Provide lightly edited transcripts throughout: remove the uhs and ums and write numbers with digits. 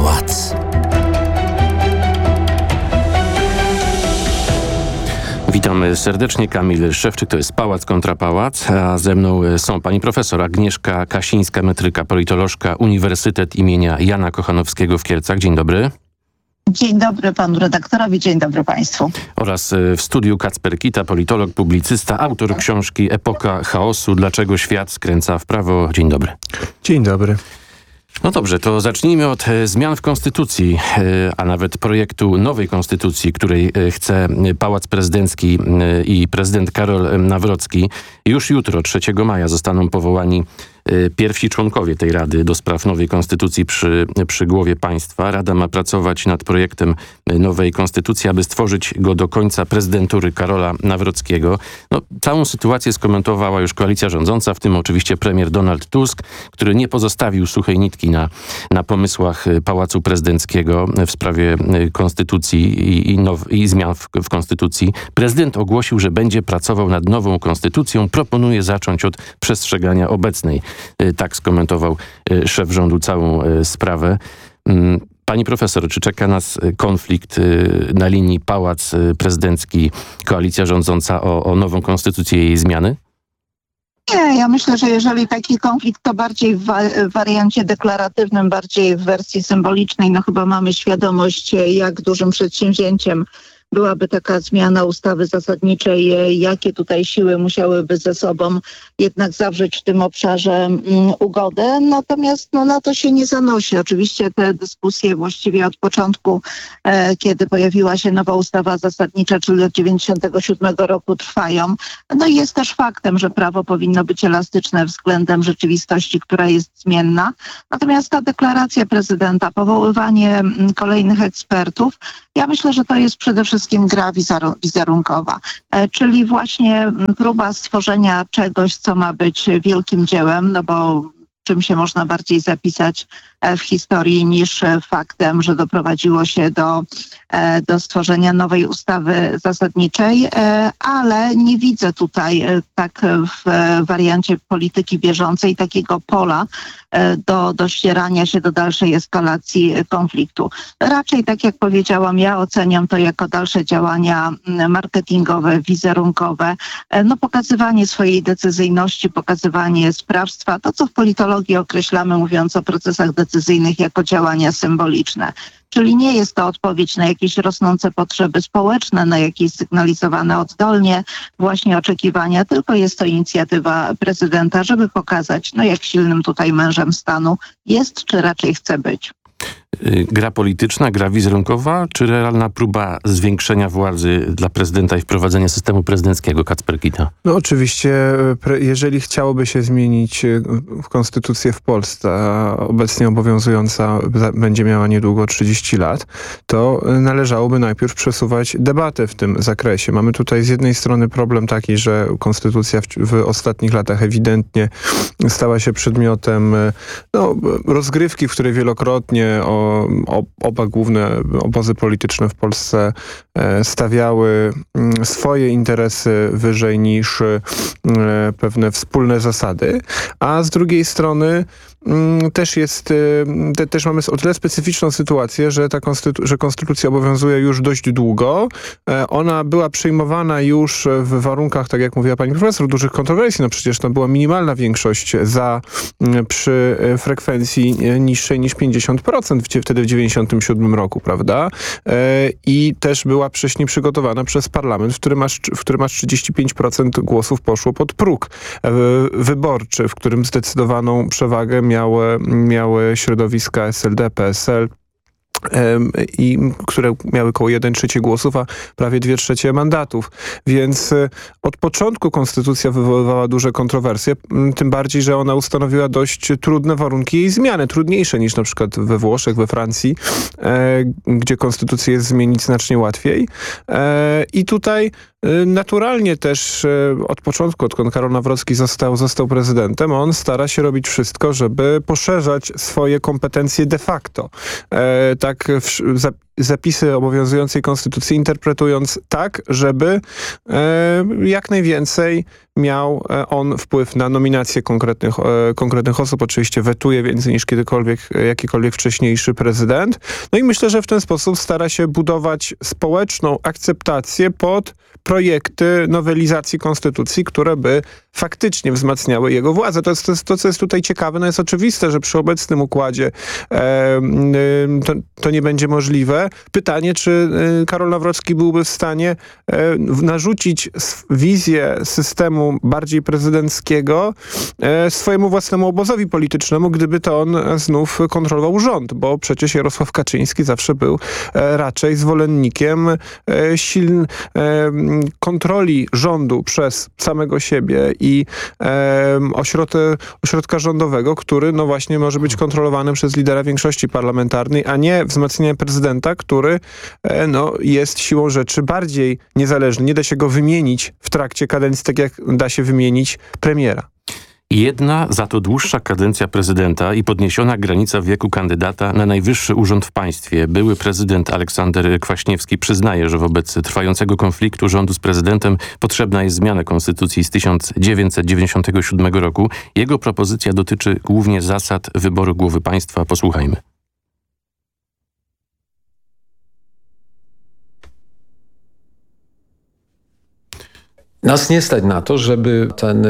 Kontrapałac. Witamy serdecznie. Kamil Szewczyk, to jest Pałac Kontrapałac, a ze mną są pani profesor Agnieszka Kasińska, metryka, politolożka, Uniwersytet imienia Jana Kochanowskiego w Kielcach. Dzień dobry. Dzień dobry panu redaktorowi, dzień dobry państwu. Oraz w studiu Kacper Kita, politolog, publicysta, autor książki Epoka chaosu. Dlaczego świat skręca w prawo? Dzień dobry. Dzień dobry. No dobrze, to zacznijmy od zmian w Konstytucji, a nawet projektu nowej Konstytucji, której chce Pałac Prezydencki i prezydent Karol Nawrocki. Już jutro, 3 maja, zostaną powołani pierwsi członkowie tej Rady do spraw nowej Konstytucji przy głowie państwa. Rada ma pracować nad projektem nowej Konstytucji, aby stworzyć go do końca prezydentury Karola Nawrockiego. No, całą sytuację skomentowała już koalicja rządząca, w tym oczywiście premier Donald Tusk, który nie pozostawił suchej nitki na pomysłach Pałacu Prezydenckiego w sprawie Konstytucji i zmian w Konstytucji. Prezydent ogłosił, że będzie pracował nad nową Konstytucją. Proponuje zacząć od przestrzegania obecnej. Tak skomentował szef rządu całą sprawę. Pani profesor, czy czeka nas konflikt na linii Pałac Prezydencki, koalicja rządząca o nową konstytucję i jej zmiany? Nie, ja myślę, że jeżeli taki konflikt, to bardziej w wariancie deklaratywnym, bardziej w wersji symbolicznej. No chyba mamy świadomość, jak dużym przedsięwzięciem byłaby taka zmiana ustawy zasadniczej, jakie tutaj siły musiałyby ze sobą jednak zawrzeć w tym obszarze ugodę. Natomiast na to się nie zanosi. Oczywiście te dyskusje właściwie od początku, kiedy pojawiła się nowa ustawa zasadnicza, czyli od 1997 roku trwają. No i jest też faktem, że prawo powinno być elastyczne względem rzeczywistości, która jest zmienna. Natomiast ta deklaracja prezydenta, powoływanie kolejnych ekspertów, ja myślę, że to jest przede wszystkim gra wizerunkowa, czyli właśnie próba stworzenia czegoś, co ma być wielkim dziełem, no bo czym się można bardziej zapisać w historii niż faktem, że doprowadziło się do stworzenia nowej ustawy zasadniczej, ale nie widzę tutaj tak w wariancie polityki bieżącej takiego pola do ścierania się do dalszej eskalacji konfliktu. Raczej, tak jak powiedziałam, ja oceniam to jako dalsze działania marketingowe, wizerunkowe, pokazywanie swojej decyzyjności, pokazywanie sprawstwa, to co w politologii określamy, mówiąc o procesach decyzyjnych, jako działania symboliczne. Czyli nie jest to odpowiedź na jakieś rosnące potrzeby społeczne, na jakieś sygnalizowane oddolnie właśnie oczekiwania, tylko jest to inicjatywa prezydenta, żeby pokazać, jak silnym tutaj mężem stanu jest, czy raczej chce być. Gra polityczna, gra wizerunkowa, czy realna próba zwiększenia władzy dla prezydenta i wprowadzenia systemu prezydenckiego? Kacper Kita. No oczywiście, jeżeli chciałoby się zmienić konstytucję w Polsce, a obecnie obowiązująca będzie miała niedługo 30 lat, to należałoby najpierw przesuwać debatę w tym zakresie. Mamy tutaj z jednej strony problem taki, że konstytucja w ostatnich latach ewidentnie stała się przedmiotem rozgrywki, w której wielokrotnie oba główne obozy polityczne w Polsce stawiały swoje interesy wyżej niż pewne wspólne zasady, a z drugiej strony też mamy o tyle specyficzną sytuację, że konstytucja obowiązuje już dość długo. Ona była przyjmowana już w warunkach, tak jak mówiła pani profesor, dużych kontrowersji. No przecież to była minimalna większość przy frekwencji niższej niż 50% wtedy w 1997 roku, prawda? I też była wcześniej przygotowana przez parlament, w którym aż 35% głosów poszło pod próg wyborczy, w którym zdecydowaną przewagę miały środowiska SLD, PSL, które miały około 1/3 głosów, a prawie 2/3 mandatów. Więc od początku konstytucja wywoływała duże kontrowersje, tym bardziej, że ona ustanowiła dość trudne warunki jej zmiany, trudniejsze niż na przykład we Włoszech, we Francji, gdzie konstytucję jest zmienić znacznie łatwiej. I tutaj naturalnie też od początku, odkąd Karol Nawrocki został prezydentem, on stara się robić wszystko, żeby poszerzać swoje kompetencje de facto. zapisy obowiązującej konstytucji interpretując tak, żeby jak najwięcej miał on wpływ na nominację konkretnych osób. Oczywiście wetuje więcej niż jakikolwiek wcześniejszy prezydent. No i myślę, że w ten sposób stara się budować społeczną akceptację pod projekty nowelizacji konstytucji, które by faktycznie wzmacniały jego władzę. To, co jest tutaj ciekawe, no jest oczywiste, że przy obecnym układzie to nie będzie możliwe. Pytanie, czy Karol Nawrocki byłby w stanie narzucić wizję systemu bardziej prezydenckiego swojemu własnemu obozowi politycznemu, gdyby to on znów kontrolował rząd, bo przecież Jarosław Kaczyński zawsze był raczej zwolennikiem kontroli rządu przez samego siebie i ośrodka rządowego, który no właśnie może być kontrolowany przez lidera większości parlamentarnej, a nie wzmacniania prezydenta, który jest siłą rzeczy bardziej niezależny. Nie da się go wymienić w trakcie kadencji, tak jak da się wymienić premiera. Jedna za to dłuższa kadencja prezydenta i podniesiona granica wieku kandydata na najwyższy urząd w państwie. Były prezydent Aleksander Kwaśniewski przyznaje, że wobec trwającego konfliktu rządu z prezydentem potrzebna jest zmiana konstytucji z 1997 roku. Jego propozycja dotyczy głównie zasad wyboru głowy państwa. Posłuchajmy. Nas nie stać na to, żeby ten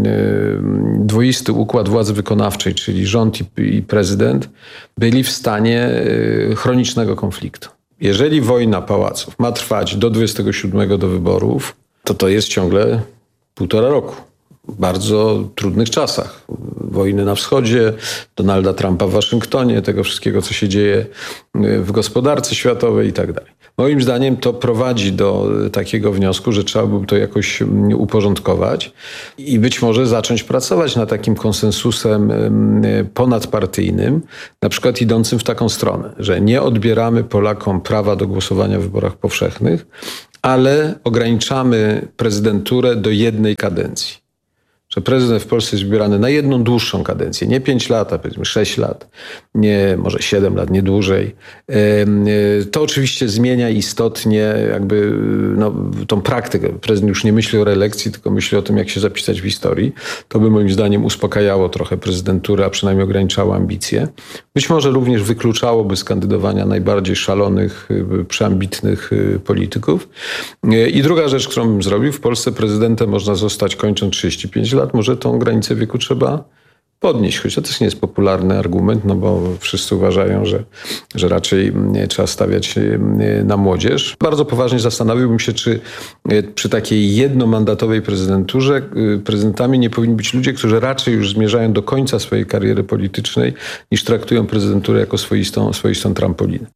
dwoisty układ władzy wykonawczej, czyli rząd i prezydent, byli w stanie chronicznego konfliktu. Jeżeli wojna pałaców ma trwać do 27 do wyborów, to jest ciągle 1,5 roku. W bardzo trudnych czasach. Wojny na wschodzie, Donalda Trumpa w Waszyngtonie, tego wszystkiego, co się dzieje w gospodarce światowej i tak dalej. Moim zdaniem to prowadzi do takiego wniosku, że trzeba by to jakoś uporządkować i być może zacząć pracować nad takim konsensusem ponadpartyjnym, na przykład idącym w taką stronę, że nie odbieramy Polakom prawa do głosowania w wyborach powszechnych, ale ograniczamy prezydenturę do 1 kadencji. Że prezydent w Polsce jest wybierany na jedną dłuższą kadencję, nie 5 lat, a powiedzmy 6 lat, nie może 7 lat, nie dłużej. To oczywiście zmienia istotnie jakby tą praktykę. Prezydent już nie myśli o reelekcji, tylko myśli o tym, jak się zapisać w historii. To by moim zdaniem uspokajało trochę prezydenturę, a przynajmniej ograniczało ambicje. Być może również wykluczałoby z kandydowania najbardziej szalonych, przeambitnych polityków. I druga rzecz, którą bym zrobił, w Polsce prezydentem można zostać kończąc 35 lat. Może tą granicę wieku trzeba podnieść, choć to też nie jest popularny argument, bo wszyscy uważają, że raczej trzeba stawiać na młodzież. Bardzo poważnie zastanowiłbym się, czy przy takiej jednomandatowej prezydenturze prezydentami nie powinni być ludzie, którzy raczej już zmierzają do końca swojej kariery politycznej, niż traktują prezydenturę jako swoistą trampolinę.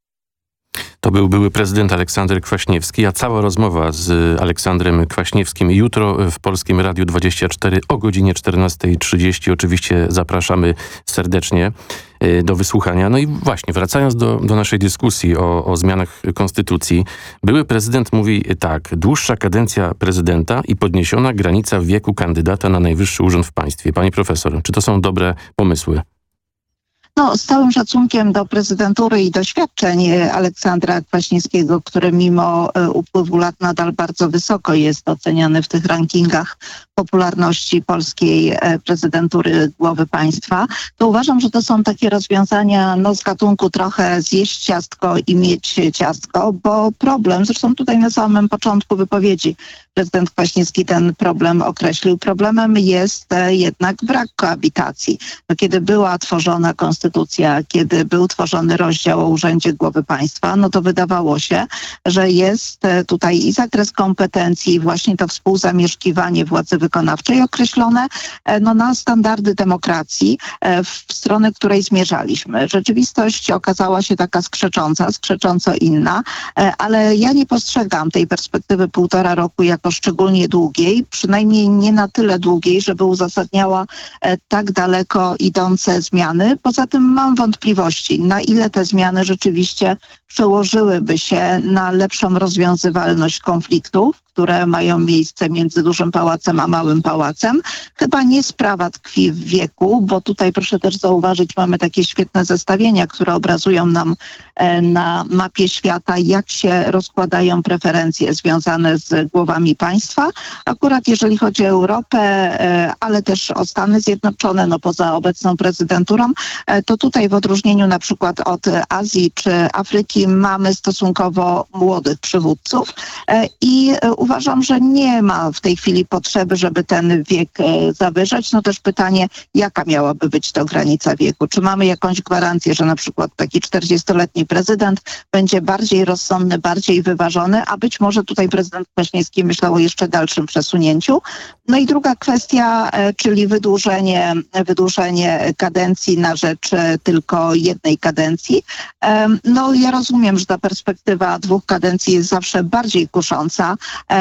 To był były prezydent Aleksander Kwaśniewski, a cała rozmowa z Aleksandrem Kwaśniewskim jutro w Polskim Radiu 24 o godzinie 14:30. Oczywiście zapraszamy serdecznie do wysłuchania. No i właśnie, wracając do naszej dyskusji o zmianach konstytucji, były prezydent mówi tak: dłuższa kadencja prezydenta i podniesiona granica wieku kandydata na najwyższy urząd w państwie. Pani profesor, czy to są dobre pomysły? Z całym szacunkiem do prezydentury i doświadczeń Aleksandra Kwaśniewskiego, który mimo upływu lat nadal bardzo wysoko jest oceniany w tych rankingach popularności polskiej prezydentury głowy państwa, to uważam, że to są takie rozwiązania z gatunku trochę zjeść ciastko i mieć ciastko, bo problem, zresztą tutaj na samym początku wypowiedzi prezydent Kwaśniewski ten problem określił. Problemem jest jednak brak koabitacji. Kiedy była tworzona konstytucja, kiedy był tworzony rozdział o Urzędzie Głowy Państwa, to wydawało się, że jest tutaj i zakres kompetencji, właśnie to współzamieszkiwanie władzy wykonawczej określone na standardy demokracji, w stronę której zmierzaliśmy. Rzeczywistość okazała się taka skrzecząco inna, ale ja nie postrzegam tej perspektywy 1,5 roku jako szczególnie długiej, przynajmniej nie na tyle długiej, żeby uzasadniała tak daleko idące zmiany. Poza tym mam wątpliwości, na ile te zmiany rzeczywiście przełożyłyby się na lepszą rozwiązywalność konfliktów, które mają miejsce między dużym pałacem a małym pałacem. Chyba nie sprawa tkwi w wieku, bo tutaj proszę też zauważyć, mamy takie świetne zestawienia, które obrazują nam na mapie świata, jak się rozkładają preferencje związane z głowami państwa. Akurat jeżeli chodzi o Europę, ale też o Stany Zjednoczone, no poza obecną prezydenturą, to tutaj w odróżnieniu na przykład od Azji czy Afryki mamy stosunkowo młodych przywódców i uważam, że nie ma w tej chwili potrzeby, żeby ten wiek zawyżać. No też pytanie, jaka miałaby być to granica wieku? Czy mamy jakąś gwarancję, że na przykład taki 40-letni prezydent będzie bardziej rozsądny, bardziej wyważony, a być może tutaj prezydent Kwaśniewski myślał o jeszcze dalszym przesunięciu. No i druga kwestia, czyli wydłużenie kadencji na rzecz tylko jednej kadencji. No ja rozumiem, że ta perspektywa 2 kadencji jest zawsze bardziej kusząca,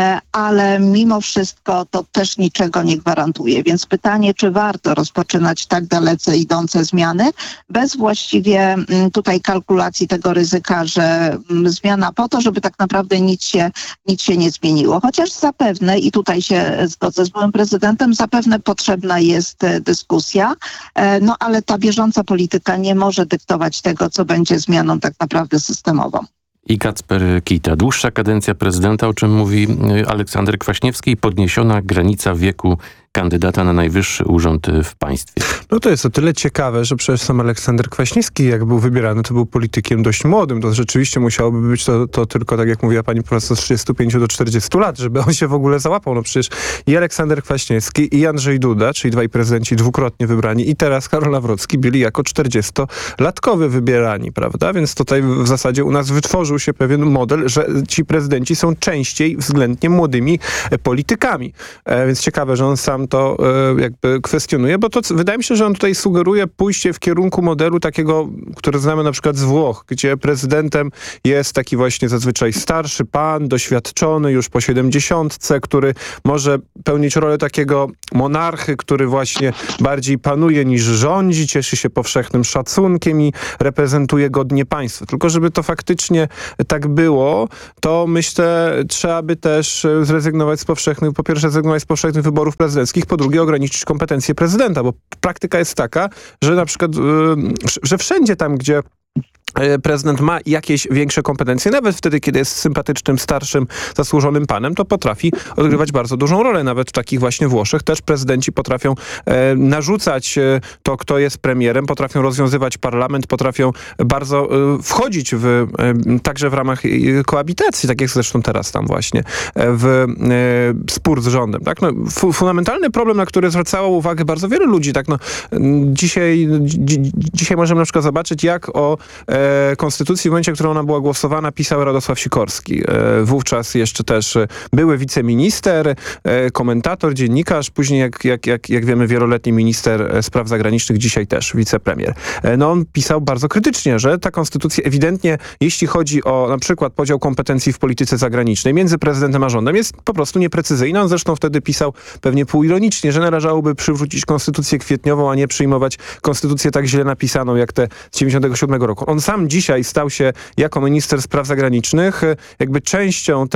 ale mimo wszystko to też niczego nie gwarantuje. Więc pytanie, czy warto rozpoczynać tak dalece idące zmiany bez właściwie tutaj kalkulacji tego ryzyka, że zmiana po to, żeby tak naprawdę nic się nie zmieniło. Chociaż zapewne, i tutaj się zgodzę z byłym prezydentem, zapewne potrzebna jest dyskusja, no ale ta bieżąca polityka nie może dyktować tego, co będzie zmianą tak naprawdę systemową. I Kacper Kita. Dłuższa kadencja prezydenta, o czym mówi Aleksander Kwaśniewski, i podniesiona granica wieku kandydata na najwyższy urząd w państwie. No to jest o tyle ciekawe, że przecież sam Aleksander Kwaśniewski, jak był wybierany, to był politykiem dość młodym. To rzeczywiście musiałoby być to tylko, tak jak mówiła pani profesor, z 35 do 40 lat, żeby on się w ogóle załapał. No przecież i Aleksander Kwaśniewski, i Andrzej Duda, czyli dwaj prezydenci dwukrotnie wybrani, i teraz Karol Nawrocki byli jako 40-latkowie wybierani, prawda? Więc tutaj w zasadzie u nas wytworzył się pewien model, że ci prezydenci są częściej względnie młodymi politykami. Więc ciekawe, że on sam to jakby kwestionuje, bo to wydaje mi się, że on tutaj sugeruje pójście w kierunku modelu takiego, który znamy na przykład z Włoch, gdzie prezydentem jest taki właśnie zazwyczaj starszy pan, doświadczony już po 70, który może pełnić rolę takiego monarchy, który właśnie bardziej panuje niż rządzi, cieszy się powszechnym szacunkiem i reprezentuje godnie państwo. Tylko żeby to faktycznie tak było, to myślę, trzeba by też zrezygnować z powszechnych, po pierwsze zrezygnować z powszechnych wyborów prezydenckich, po drugie ograniczyć kompetencje prezydenta, bo praktyka jest taka, że na przykład, że wszędzie tam, gdzie prezydent ma jakieś większe kompetencje, nawet wtedy, kiedy jest sympatycznym, starszym, zasłużonym panem, to potrafi odgrywać bardzo dużą rolę. Nawet w takich właśnie Włoszech też prezydenci potrafią narzucać to, kto jest premierem, potrafią rozwiązywać parlament, potrafią bardzo wchodzić także w ramach koabitacji, tak jak zresztą teraz tam właśnie, w spór z rządem. Tak? No, fundamentalny problem, na który zwracało uwagę bardzo wielu ludzi. Tak? No, dzisiaj możemy na przykład zobaczyć, jak o konstytucji w momencie, w którą ona była głosowana, pisał Radosław Sikorski. Wówczas jeszcze też były wiceminister, komentator, dziennikarz, później jak wiemy wieloletni minister spraw zagranicznych, dzisiaj też wicepremier. No on pisał bardzo krytycznie, że ta konstytucja ewidentnie, jeśli chodzi o na przykład podział kompetencji w polityce zagranicznej między prezydentem a rządem, jest po prostu nieprecyzyjna. On zresztą wtedy pisał pewnie półironicznie, że należałoby przywrócić konstytucję kwietniową, a nie przyjmować konstytucję tak źle napisaną, jak te z 97 roku. On sam dzisiaj stał się jako minister spraw zagranicznych jakby częścią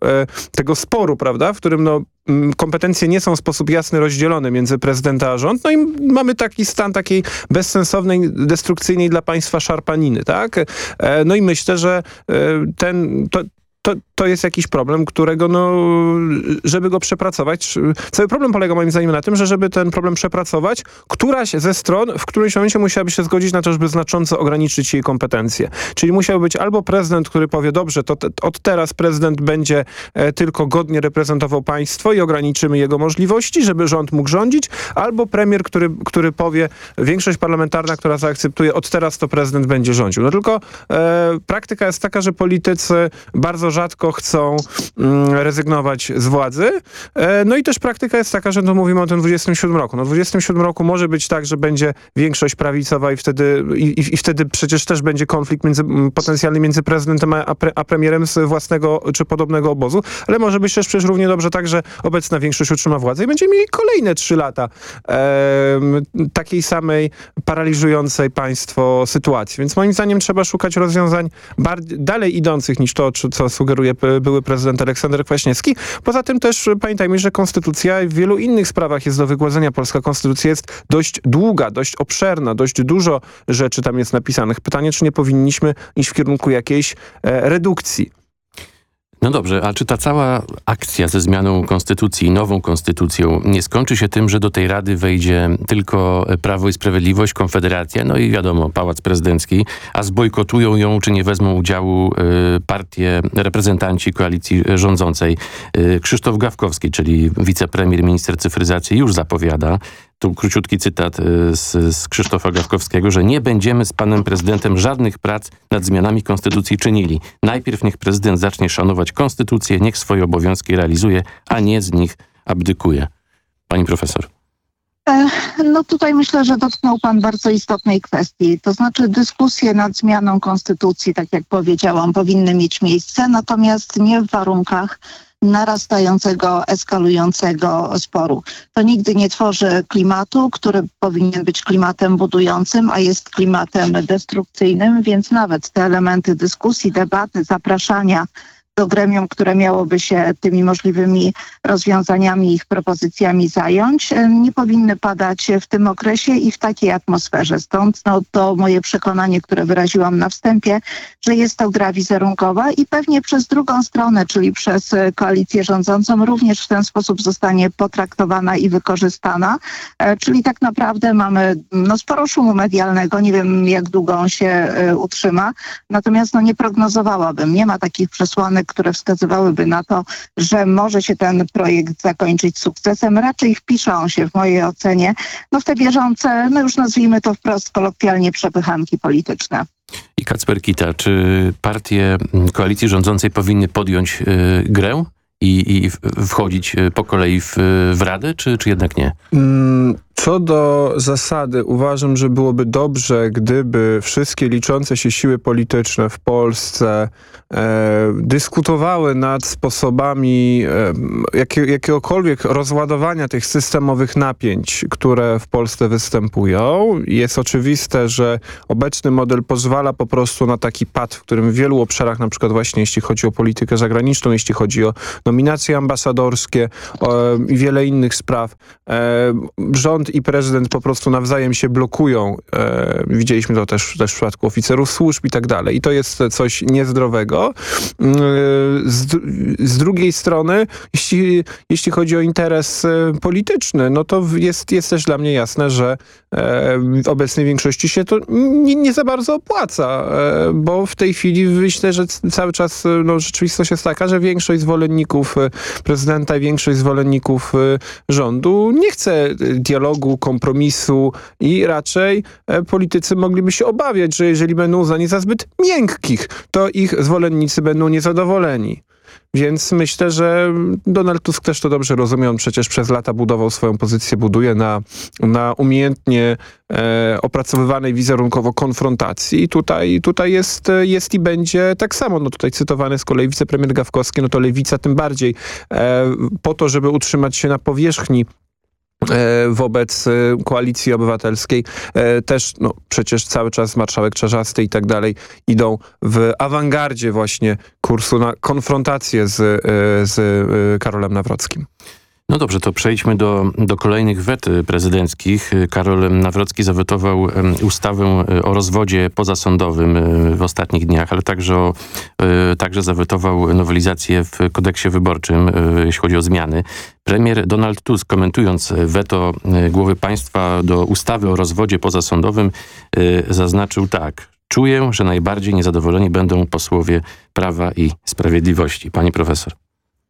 tego sporu, prawda, w którym kompetencje nie są w sposób jasny rozdzielone między prezydenta a rząd. No i mamy taki stan takiej bezsensownej, destrukcyjnej dla państwa szarpaniny, tak? No i myślę, że to jest jakiś problem, którego, żeby go przepracować, cały problem polega moim zdaniem na tym, że żeby ten problem przepracować, któraś ze stron w którymś momencie musiałaby się zgodzić na to, żeby znacząco ograniczyć jej kompetencje. Czyli musiał być albo prezydent, który powie, dobrze, to od teraz prezydent będzie tylko godnie reprezentował państwo i ograniczymy jego możliwości, żeby rząd mógł rządzić, albo premier, który powie, większość parlamentarna, która zaakceptuje, od teraz to prezydent będzie rządził. No tylko praktyka jest taka, że politycy bardzo rzadko chcą rezygnować z władzy. No i też praktyka jest taka, że no mówimy o tym 27 roku. No w 27 roku może być tak, że będzie większość prawicowa i wtedy przecież też będzie konflikt potencjalny między prezydentem a premierem z własnego czy podobnego obozu, ale może być też przecież równie dobrze tak, że obecna większość utrzyma władzę i będziemy mieli kolejne 3 lata takiej samej paraliżującej państwo sytuacji. Więc moim zdaniem trzeba szukać rozwiązań dalej idących niż to, co sugeruje były prezydent Aleksander Kwaśniewski. Poza tym też pamiętajmy, że konstytucja w wielu innych sprawach jest do wygładzenia. Polska konstytucja jest dość długa, dość obszerna, dość dużo rzeczy tam jest napisanych. Pytanie, czy nie powinniśmy iść w kierunku jakiejś redukcji. No dobrze, a czy ta cała akcja ze zmianą konstytucji, nową konstytucją nie skończy się tym, że do tej Rady wejdzie tylko Prawo i Sprawiedliwość, Konfederacja, no i wiadomo, Pałac Prezydencki, a zbojkotują ją, czy nie wezmą udziału partie, reprezentanci koalicji rządzącej. Krzysztof Gawkowski, czyli wicepremier, minister cyfryzacji, już zapowiada, tu króciutki cytat z Krzysztofa Gawkowskiego, że nie będziemy z panem prezydentem żadnych prac nad zmianami konstytucji czynili. Najpierw niech prezydent zacznie szanować konstytucję, niech swoje obowiązki realizuje, a nie z nich abdykuje. Pani profesor. No tutaj myślę, że dotknął pan bardzo istotnej kwestii. To znaczy dyskusje nad zmianą konstytucji, tak jak powiedziałam, powinny mieć miejsce, natomiast nie w warunkach narastającego, eskalującego sporu. To nigdy nie tworzy klimatu, który powinien być klimatem budującym, a jest klimatem destrukcyjnym, więc nawet te elementy dyskusji, debaty, zapraszania do gremium, które miałoby się tymi możliwymi rozwiązaniami, ich propozycjami zająć, nie powinny padać w tym okresie i w takiej atmosferze. Stąd to moje przekonanie, które wyraziłam na wstępie, że jest to gra wizerunkowa i pewnie przez drugą stronę, czyli przez koalicję rządzącą, również w ten sposób zostanie potraktowana i wykorzystana. Czyli tak naprawdę mamy sporo szumu medialnego, nie wiem jak długo on się utrzyma, natomiast nie prognozowałabym, nie ma takich przesłanek, które wskazywałyby na to, że może się ten projekt zakończyć sukcesem. Raczej wpisze on się w mojej ocenie w te bieżące, już nazwijmy to wprost kolokwialnie, przepychanki polityczne. I Kacper Kita, czy partie koalicji rządzącej powinny podjąć grę i wchodzić po kolei w Radę, czy jednak nie? Co do zasady uważam, że byłoby dobrze, gdyby wszystkie liczące się siły polityczne w Polsce dyskutowały nad sposobami jakiegokolwiek rozładowania tych systemowych napięć, które w Polsce występują. Jest oczywiste, że obecny model pozwala po prostu na taki pad, w którym w wielu obszarach, na przykład właśnie jeśli chodzi o politykę zagraniczną, jeśli chodzi o nominacje ambasadorskie i wiele innych spraw, rząd i prezydent po prostu nawzajem się blokują. Widzieliśmy to też w przypadku oficerów służb i tak dalej. I to jest coś niezdrowego. Z drugiej strony, jeśli chodzi o interes polityczny, to jest też dla mnie jasne, że w obecnej większości się to nie za bardzo opłaca, bo w tej chwili myślę, że cały czas rzeczywistość jest taka, że większość zwolenników prezydenta i większość zwolenników rządu nie chce dialogu, kompromisu i raczej politycy mogliby się obawiać, że jeżeli będą uznani za zbyt miękkich, to ich zwolennicy będą niezadowoleni. Więc myślę, że Donald Tusk też to dobrze rozumie. On przecież przez lata budował swoją pozycję, buduje na umiejętnie opracowywanej wizerunkowo konfrontacji. I tutaj jest i będzie tak samo. Tutaj cytowany z kolei wicepremier Gawkowski, to Lewica tym bardziej po to, żeby utrzymać się na powierzchni wobec Koalicji Obywatelskiej. Też przecież cały czas marszałek Czarzasty i tak dalej idą w awangardzie właśnie kursu na konfrontację z Karolem Nawrockim. No dobrze, to przejdźmy do kolejnych wet prezydenckich. Karol Nawrocki zawetował ustawę o rozwodzie pozasądowym w ostatnich dniach, ale także zawetował nowelizację w kodeksie wyborczym, jeśli chodzi o zmiany. Premier Donald Tusk, komentując weto głowy państwa do ustawy o rozwodzie pozasądowym, zaznaczył tak: czuję, że najbardziej niezadowoleni będą posłowie Prawa i Sprawiedliwości. Pani profesor.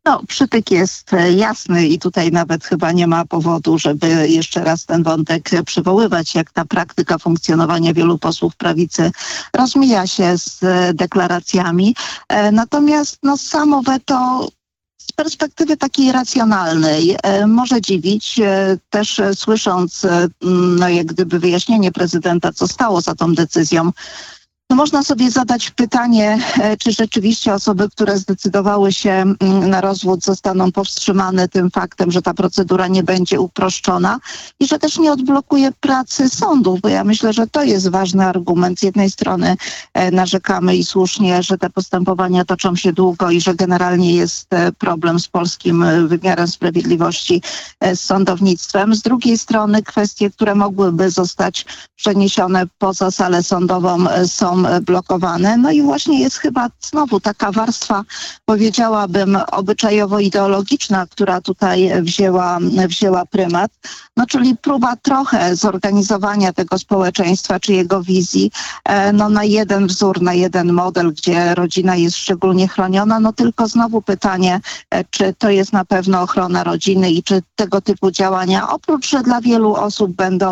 No, przytyk jest jasny i tutaj nawet chyba nie ma powodu, żeby jeszcze raz ten wątek przywoływać, jak ta praktyka funkcjonowania wielu posłów prawicy rozmija się z deklaracjami. Natomiast samo weto z perspektywy takiej racjonalnej może dziwić, też słysząc jak gdyby wyjaśnienie prezydenta, co stało za tą decyzją. No można sobie zadać pytanie, czy rzeczywiście osoby, które zdecydowały się na rozwód, zostaną powstrzymane tym faktem, że ta procedura nie będzie uproszczona i że też nie odblokuje pracy sądów, bo ja myślę, że to jest ważny argument. Z jednej strony narzekamy i słusznie, że te postępowania toczą się długo i że generalnie jest problem z polskim wymiarem sprawiedliwości, z sądownictwem. Z drugiej strony kwestie, które mogłyby zostać przeniesione poza salę sądową, są blokowane. No i właśnie jest chyba znowu taka warstwa, powiedziałabym, obyczajowo-ideologiczna, która tutaj wzięła prymat. No czyli próba trochę zorganizowania tego społeczeństwa czy jego wizji na jeden wzór, na jeden model, gdzie rodzina jest szczególnie chroniona. No tylko znowu pytanie, czy to jest na pewno ochrona rodziny i czy tego typu działania, oprócz że dla wielu osób będą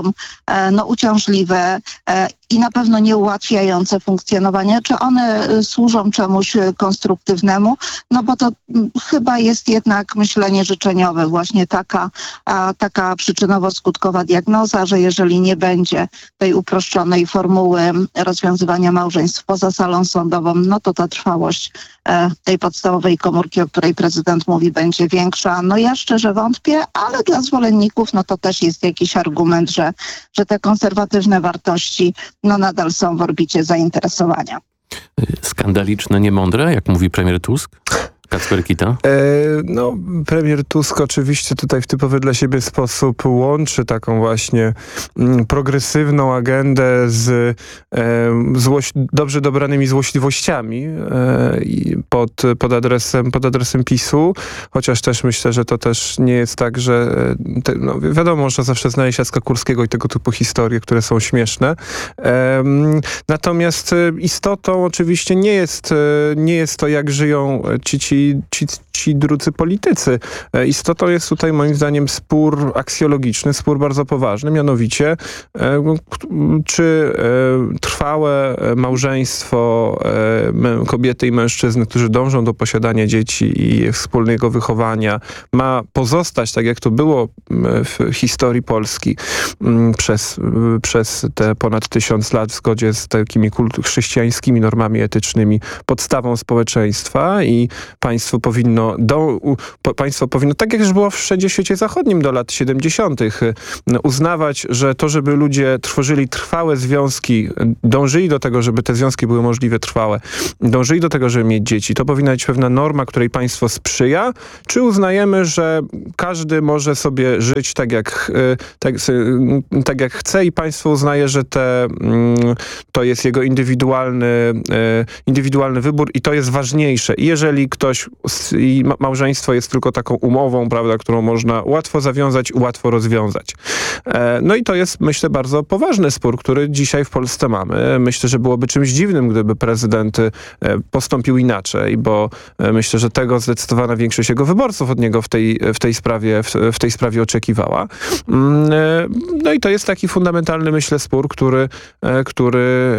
uciążliwe i na pewno nie ułatwiające funkcjonowania, czy one służą czemuś konstruktywnemu, no bo to chyba jest jednak myślenie życzeniowe, właśnie taka przyczynowo-skutkowa diagnoza, że jeżeli nie będzie tej uproszczonej formuły rozwiązywania małżeństw poza salą sądową, no to ta trwałość tej podstawowej komórki, o której prezydent mówi, będzie większa. No ja szczerze wątpię, ale dla zwolenników no to też jest jakiś argument, że te konserwatywne wartości nadal są w orbicie zainteresowania. Skandaliczne, niemądre, jak mówi premier Tusk? Kacper Kita? Premier Tusk oczywiście tutaj w typowy dla siebie sposób łączy taką właśnie progresywną agendę z dobrze dobranymi złośliwościami pod adresem PiS-u, chociaż też myślę, że to też nie jest tak, że wiadomo, można zawsze znaleźć Jacka Kurskiego i tego typu historie, które są śmieszne. Natomiast istotą oczywiście nie jest to, jak żyją ci drudzy politycy. Istotą jest tutaj moim zdaniem spór aksjologiczny, spór bardzo poważny, mianowicie czy trwałe małżeństwo kobiety i mężczyzny, którzy dążą do posiadania dzieci i wspólnego wychowania, ma pozostać tak, jak to było w historii Polski przez te ponad 1000 lat w zgodzie z takimi chrześcijańskimi normami etycznymi, podstawą społeczeństwa i państwo powinno, tak jak już było wszędzie w świecie zachodnim do lat 70., uznawać, że to, żeby ludzie tworzyli trwałe związki, dążyli do tego, żeby te związki były możliwie trwałe, dążyli do tego, żeby mieć dzieci, to powinna być pewna norma, której państwo sprzyja, czy uznajemy, że każdy może sobie żyć tak jak chce i państwo uznaje, że to jest jego indywidualny wybór i to jest ważniejsze. I jeżeli małżeństwo jest tylko taką umową, prawda, którą można łatwo zawiązać, łatwo rozwiązać. No i to jest, myślę, bardzo poważny spór, który dzisiaj w Polsce mamy. Myślę, że byłoby czymś dziwnym, gdyby prezydent postąpił inaczej, bo myślę, że tego zdecydowana większość jego wyborców od niego w tej sprawie oczekiwała. No i to jest taki fundamentalny, myślę, spór, który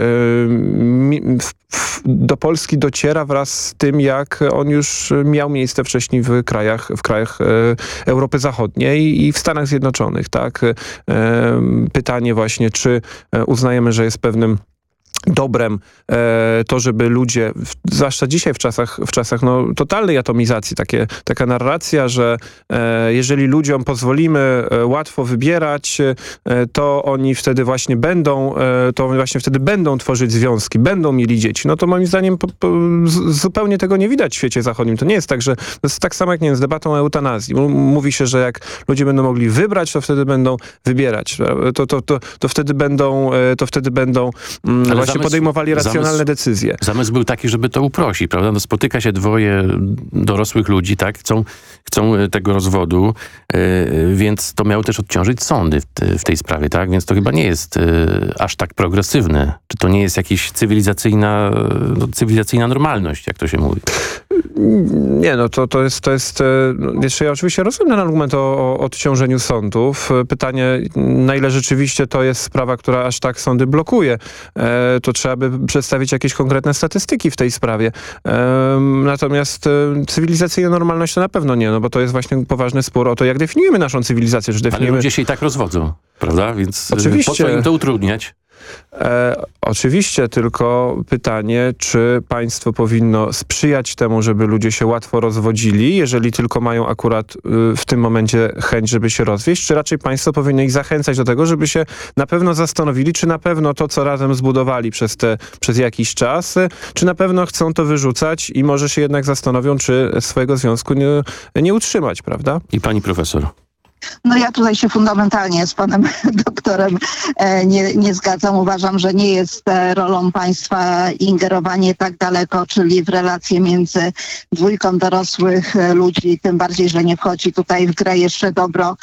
do Polski dociera wraz z tym, jak on już miał miejsce wcześniej w krajach Europy Zachodniej i w Stanach Zjednoczonych. Tak? Pytanie właśnie, czy uznajemy, że jest pewnym dobrem to, żeby ludzie, zwłaszcza dzisiaj w czasach totalnej atomizacji, taka narracja, że jeżeli ludziom pozwolimy łatwo wybierać, to oni wtedy właśnie będą tworzyć związki, będą mieli dzieci. No to moim zdaniem zupełnie tego nie widać w świecie zachodnim. To nie jest tak, że to jest tak samo jak, nie wiem, z debatą o eutanazji. Mówi się, że jak ludzie będą mogli wybrać, to wtedy będą wybierać. To wtedy będą ale właśnie żebyście podejmowali racjonalne decyzje. Zamysł był taki, żeby to uprościć, prawda? No, spotyka się dwoje dorosłych ludzi, tak? Chcą tego rozwodu, więc to miało też odciążyć sądy w tej sprawie, tak? Więc to chyba nie jest aż tak progresywne. Czy to nie jest jakaś cywilizacyjna normalność, jak to się mówi? Nie, no to jest jeszcze ja oczywiście rozumiem ten argument o odciążeniu sądów. Pytanie, na ile rzeczywiście to jest sprawa, która aż tak sądy blokuje. To trzeba by przedstawić jakieś konkretne statystyki w tej sprawie. Natomiast cywilizacyjna normalność to na pewno nie, no bo to jest właśnie poważny spór o to, jak definiujemy naszą cywilizację. Czy definiujemy... Ale ludzie się i tak rozwodzą, prawda? Więc oczywiście. Po co im to utrudniać? Oczywiście, tylko pytanie, czy państwo powinno sprzyjać temu, żeby ludzie się łatwo rozwodzili, jeżeli tylko mają akurat w tym momencie chęć, żeby się rozwieść, czy raczej państwo powinno ich zachęcać do tego, żeby się na pewno zastanowili, czy na pewno to, co razem zbudowali przez jakiś czas, czy na pewno chcą to wyrzucać i może się jednak zastanowią, czy swojego związku nie utrzymać, prawda? I pani profesor. No ja tutaj się fundamentalnie z panem doktorem nie zgadzam. Uważam, że nie jest rolą państwa ingerowanie tak daleko, czyli w relacje między dwójką dorosłych ludzi, tym bardziej, że nie wchodzi tutaj w grę jeszcze dobro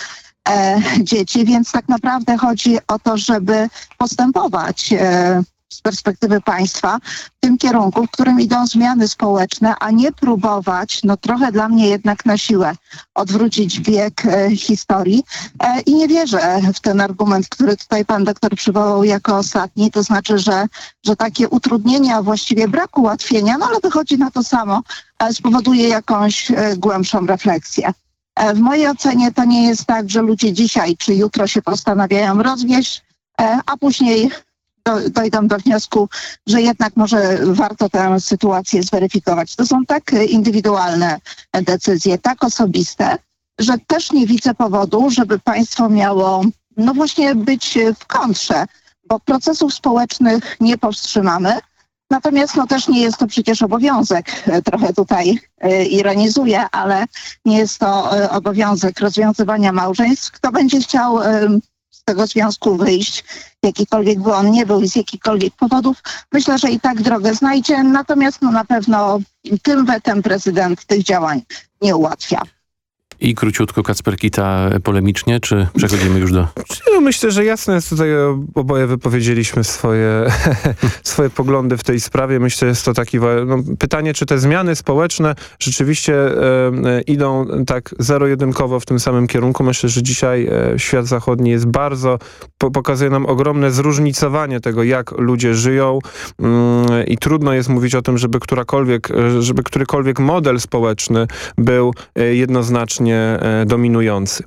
dzieci, więc tak naprawdę chodzi o to, żeby postępować z perspektywy państwa w tym kierunku, w którym idą zmiany społeczne, a nie próbować, no trochę dla mnie jednak na siłę, odwrócić bieg historii. I nie wierzę w ten argument, który tutaj pan doktor przywołał jako ostatni, to znaczy, że takie utrudnienia, właściwie brak ułatwienia, no ale wychodzi na to samo, spowoduje jakąś głębszą refleksję. W mojej ocenie to nie jest tak, że ludzie dzisiaj czy jutro się postanawiają rozwieść, a później dojdą do wniosku, że jednak może warto tę sytuację zweryfikować. To są tak indywidualne decyzje, tak osobiste, że też nie widzę powodu, żeby państwo miało, no właśnie być w kontrze, bo procesów społecznych nie powstrzymamy. Natomiast no też nie jest to przecież obowiązek, trochę tutaj ironizuję, ale nie jest to obowiązek rozwiązywania małżeństw. Kto będzie chciał z tego związku wyjść, jakikolwiek by on nie był i z jakichkolwiek powodów, myślę, że i tak drogę znajdzie, natomiast no na pewno tym wetem prezydent tych działań nie ułatwia. I króciutko Kacper Kita polemicznie, czy przechodzimy już do... No, myślę, że jasne jest tutaj, oboje wypowiedzieliśmy swoje poglądy w tej sprawie. Myślę, że jest to taki pytanie, czy te zmiany społeczne rzeczywiście idą tak zero-jedynkowo w tym samym kierunku. Myślę, że dzisiaj świat zachodni jest bardzo, pokazuje nam ogromne zróżnicowanie tego, jak ludzie żyją i trudno jest mówić o tym, żeby którykolwiek model społeczny był jednoznacznie dominujący.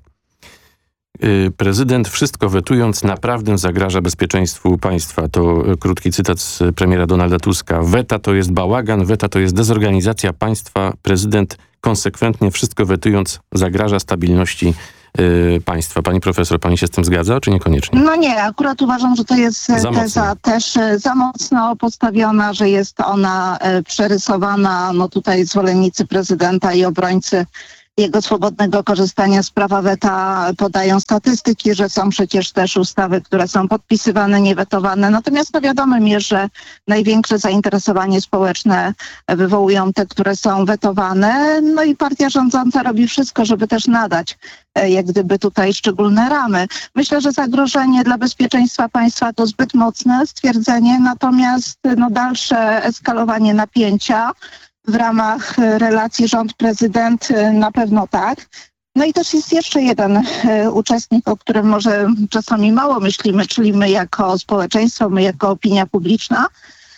Prezydent wszystko wetując naprawdę zagraża bezpieczeństwu państwa. To krótki cytat z premiera Donalda Tuska. Weta to jest bałagan, weta to jest dezorganizacja państwa. Prezydent konsekwentnie wszystko wetując zagraża stabilności państwa. Pani profesor, pani się z tym zgadza, czy niekoniecznie? No nie, akurat uważam, że to jest teza też za mocno postawiona, że jest ona przerysowana. No tutaj zwolennicy prezydenta i obrońcy jego swobodnego korzystania z prawa weta podają statystyki, że są przecież też ustawy, które są podpisywane, nie wetowane. Natomiast no wiadomym jest, że największe zainteresowanie społeczne wywołują te, które są wetowane. No i partia rządząca robi wszystko, żeby też nadać jak gdyby tutaj szczególne ramy. Myślę, że zagrożenie dla bezpieczeństwa państwa to zbyt mocne stwierdzenie, natomiast no dalsze eskalowanie napięcia w ramach relacji rząd-prezydent na pewno tak. No i też jest jeszcze jeden uczestnik, o którym może czasami mało myślimy, czyli my jako społeczeństwo, my jako opinia publiczna.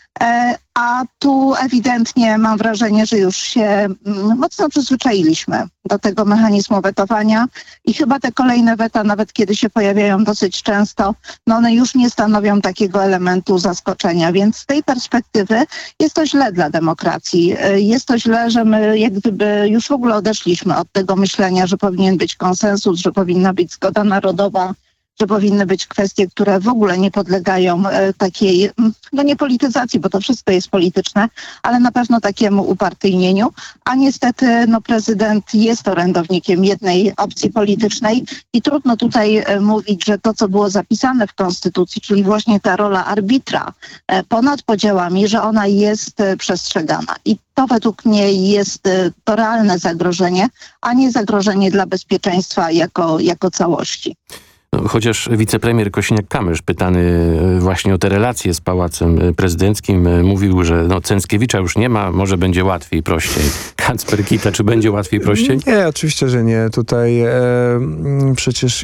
A tu ewidentnie mam wrażenie, że już się mocno przyzwyczailiśmy do tego mechanizmu wetowania i chyba te kolejne weta, nawet kiedy się pojawiają dosyć często, no one już nie stanowią takiego elementu zaskoczenia, więc z tej perspektywy jest to źle dla demokracji. Jest to źle, że my jak gdyby już w ogóle odeszliśmy od tego myślenia, że powinien być konsensus, że powinna być zgoda narodowa, że powinny być kwestie, które w ogóle nie podlegają takiej, nie polityzacji, bo to wszystko jest polityczne, ale na pewno takiemu upartyjnieniu. A niestety prezydent jest orędownikiem jednej opcji politycznej i trudno tutaj mówić, że to, co było zapisane w Konstytucji, czyli właśnie ta rola arbitra ponad podziałami, że ona jest przestrzegana. I to według mnie jest to realne zagrożenie, a nie zagrożenie dla bezpieczeństwa jako całości. Chociaż wicepremier Kosiniak-Kamysz, pytany właśnie o te relacje z Pałacem Prezydenckim, mówił, że Cęckiewicza już nie ma, może będzie łatwiej, prościej. Kacper-Kita, czy będzie łatwiej, prościej? Nie, oczywiście, że nie. Tutaj przecież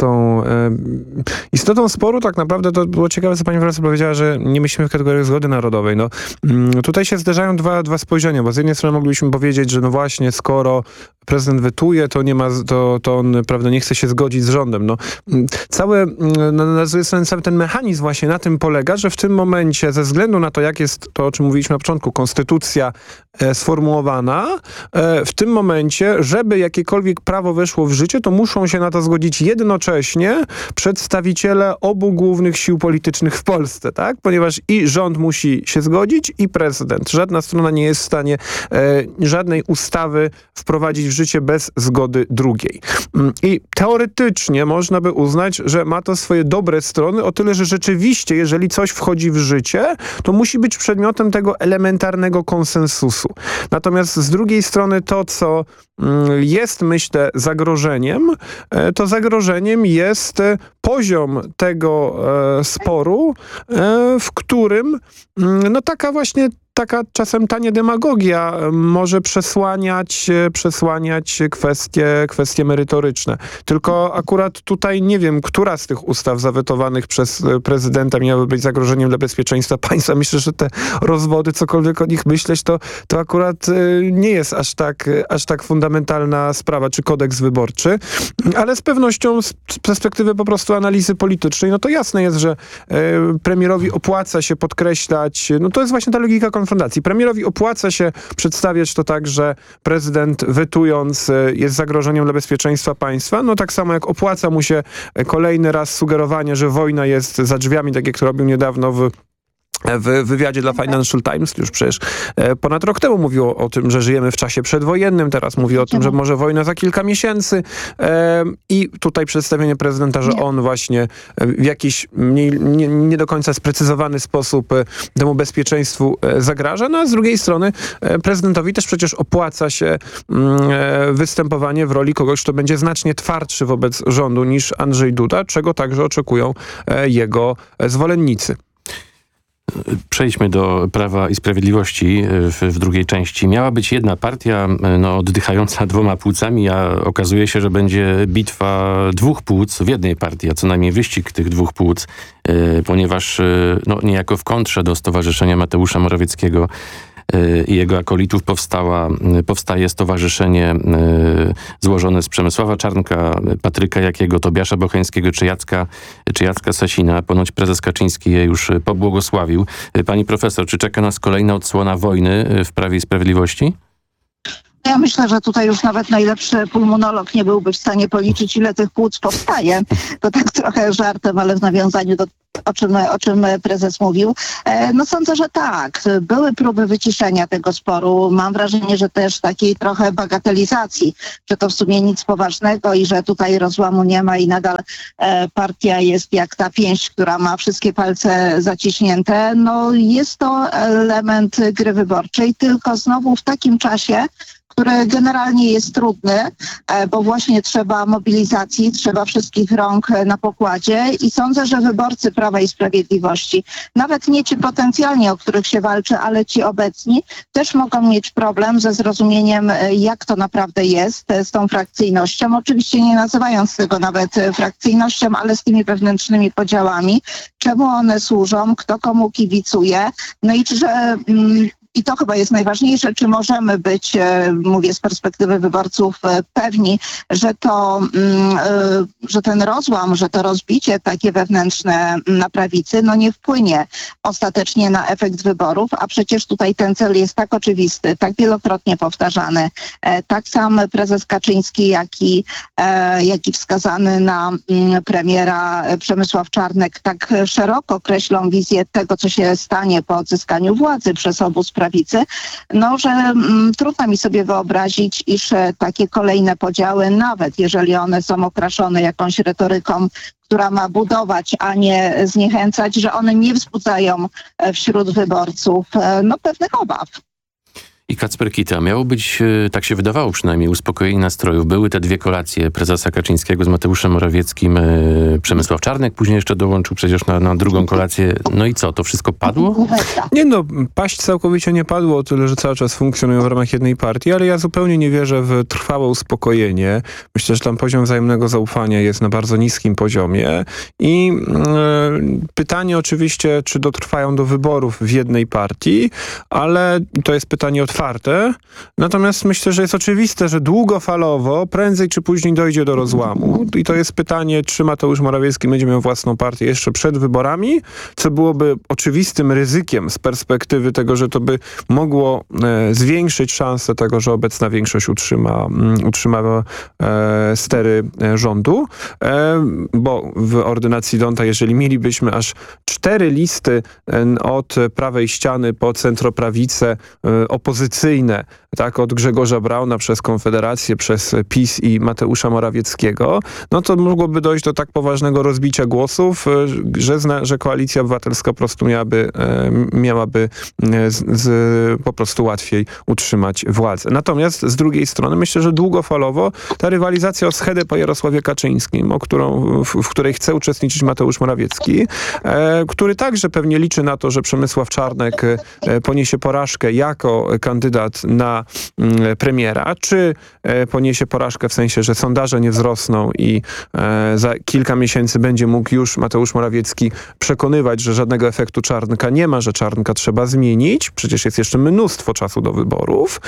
istotą sporu tak naprawdę to było ciekawe, co pani profesor powiedziała, że nie myślimy w kategoriach zgody narodowej. Tutaj się zderzają dwa spojrzenia, bo z jednej strony moglibyśmy powiedzieć, że właśnie skoro prezydent wetuje, to nie ma, to on, prawda, nie chce się zgodzić z rządem. Cały ten mechanizm właśnie na tym polega, że w tym momencie, ze względu na to, jak jest to, o czym mówiliśmy na początku, konstytucja sformułowana, w tym momencie, żeby jakiekolwiek prawo weszło w życie, to muszą się na to zgodzić jednocześnie przedstawiciele obu głównych sił politycznych w Polsce, tak? Ponieważ i rząd musi się zgodzić, i prezydent. Żadna strona nie jest w stanie żadnej ustawy wprowadzić w życie bez zgody drugiej. I teoretycznie można by uznać, że ma to swoje dobre strony, o tyle, że rzeczywiście, jeżeli coś wchodzi w życie, to musi być przedmiotem tego elementarnego konsensusu. Natomiast z drugiej strony to, co jest, myślę, zagrożeniem, to zagrożeniem jest poziom tego sporu, w którym taka czasem tania demagogia może przesłaniać kwestie merytoryczne. Tylko akurat tutaj nie wiem, która z tych ustaw zawetowanych przez prezydenta miałaby być zagrożeniem dla bezpieczeństwa państwa. Myślę, że te rozwody, cokolwiek o nich myśleć, to akurat nie jest aż tak fundamentalna sprawa, czy kodeks wyborczy. Ale z pewnością z perspektywy po prostu analizy politycznej, to jasne jest, że premierowi opłaca się podkreślać, to jest właśnie ta logika konfrontacji. Premierowi opłaca się przedstawiać to tak, że prezydent wetując jest zagrożeniem dla bezpieczeństwa państwa. Tak samo jak opłaca mu się kolejny raz sugerowanie, że wojna jest za drzwiami, tak jak to robił niedawno w wywiadzie dla Financial Times, już przecież ponad rok temu mówił o tym, że żyjemy w czasie przedwojennym, teraz mówi o tym, że może wojna za kilka miesięcy i tutaj przedstawienie prezydenta, że on właśnie w jakiś nie do końca sprecyzowany sposób temu bezpieczeństwu zagraża, a z drugiej strony prezydentowi też przecież opłaca się występowanie w roli kogoś, kto będzie znacznie twardszy wobec rządu niż Andrzej Duda, czego także oczekują jego zwolennicy. Przejdźmy do Prawa i Sprawiedliwości w drugiej części. Miała być jedna partia, oddychająca dwoma płucami, a okazuje się, że będzie bitwa dwóch płuc w jednej partii, a co najmniej wyścig tych dwóch płuc, ponieważ niejako w kontrze do Stowarzyszenia Mateusza Morawieckiego i jego akolitów powstaje stowarzyszenie złożone z Przemysława Czarnka, Patryka Jakiego, Tobiasza Bocheńskiego czy Jacka Sasina. Ponoć prezes Kaczyński je już pobłogosławił. Pani profesor, czy czeka nas kolejna odsłona wojny w Prawie i Sprawiedliwości? Ja myślę, że tutaj już nawet najlepszy pulmonolog nie byłby w stanie policzyć, ile tych płuc powstaje. To tak trochę żartem, ale w nawiązaniu do o czym prezes mówił. Sądzę, że tak. Były próby wyciszenia tego sporu. Mam wrażenie, że też takiej trochę bagatelizacji, że to w sumie nic poważnego i że tutaj rozłamu nie ma i nadal partia jest jak ta pięść, która ma wszystkie palce zaciśnięte. Jest to element gry wyborczej, tylko znowu w takim czasie, który generalnie jest trudny, bo właśnie trzeba mobilizacji, trzeba wszystkich rąk na pokładzie i sądzę, że wyborcy Prawa i Sprawiedliwości, nawet nie ci potencjalnie, o których się walczy, ale ci obecni, też mogą mieć problem ze zrozumieniem, jak to naprawdę jest z tą frakcyjnością. Oczywiście nie nazywając tego nawet frakcyjnością, ale z tymi wewnętrznymi podziałami, czemu one służą, kto komu kibicuje, i czy i to chyba jest najważniejsze, czy możemy być, mówię z perspektywy wyborców, pewni, że ten rozłam, że to rozbicie takie wewnętrzne na prawicy, no nie wpłynie ostatecznie na efekt wyborów, a przecież tutaj ten cel jest tak oczywisty, tak wielokrotnie powtarzany. Tak sam prezes Kaczyński, jak i wskazany na premiera Przemysław Czarnek tak szeroko kreślą wizję tego, co się stanie po odzyskaniu władzy przez obóz prawicy, no że trudno mi sobie wyobrazić, iż takie kolejne podziały, nawet jeżeli one są okraszone jakąś retoryką, która ma budować, a nie zniechęcać, że one nie wzbudzają wśród wyborców pewnych obaw. I Kacper Kita. Miało być, tak się wydawało przynajmniej, uspokojenie nastrojów. Były te dwie kolacje prezesa Kaczyńskiego z Mateuszem Morawieckim. Przemysław Czarnek później jeszcze dołączył przecież na drugą kolację. No i co, to wszystko padło? Nie no, paść całkowicie nie padło, o tyle, że cały czas funkcjonują w ramach jednej partii, ale ja zupełnie nie wierzę w trwałe uspokojenie. Myślę, że tam poziom wzajemnego zaufania jest na bardzo niskim poziomie i pytanie oczywiście, czy dotrwają do wyborów w jednej partii, ale to jest pytanie otwarte. Natomiast myślę, że jest oczywiste, że długofalowo prędzej czy później dojdzie do rozłamu. I to jest pytanie, czy Mateusz Morawiecki będzie miał własną partię jeszcze przed wyborami, co byłoby oczywistym ryzykiem z perspektywy tego, że to by mogło zwiększyć szansę tego, że obecna większość utrzyma stery rządu. Bo w ordynacji D'Hondta, jeżeli mielibyśmy aż 4 listy od prawej ściany po centroprawicę opozycyjne, tak, od Grzegorza Brauna przez Konfederację, przez PiS i Mateusza Morawieckiego, no to mogłoby dojść do tak poważnego rozbicia głosów, że Koalicja Obywatelska po prostu miałaby po prostu łatwiej utrzymać władzę. Natomiast z drugiej strony myślę, że długofalowo ta rywalizacja o schedę po Jarosławie Kaczyńskim, w której chce uczestniczyć Mateusz Morawiecki, który także pewnie liczy na to, że Przemysław Czarnek poniesie porażkę jako kandydat na premiera, czy poniesie porażkę w sensie, że sondaże nie wzrosną i za kilka miesięcy będzie mógł już Mateusz Morawiecki przekonywać, że żadnego efektu Czarnka nie ma, że Czarnka trzeba zmienić, przecież jest jeszcze mnóstwo czasu do wyborów,